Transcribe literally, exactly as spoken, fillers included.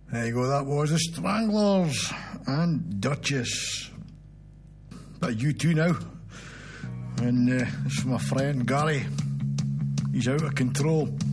There you go, that was the Stranglers and Duchess. But you two now. And uh, it's my friend Gary. He's out of control.